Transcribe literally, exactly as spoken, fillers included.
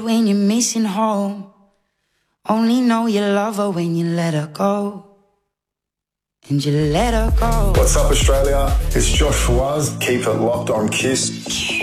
When you're missing home, only know you love her when you let her go. And you let her go. What's up, Australia? It's Josh Fawaz. Keep it locked on Kiss.